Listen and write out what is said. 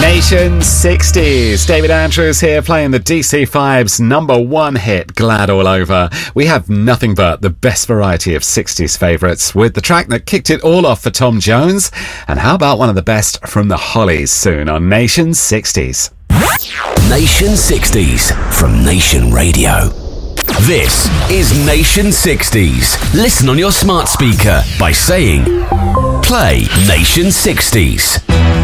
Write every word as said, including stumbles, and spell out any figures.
Nation sixties. David Andrews here playing the D C five's number one hit, Glad All Over. We have nothing but the best variety of sixties favourites with the track that kicked it all off for Tom Jones. And how about one of the best from the Hollies soon on Nation sixties? Nation sixties from Nation Radio. This is Nation sixties. Listen on your smart speaker by saying, play Nation sixties.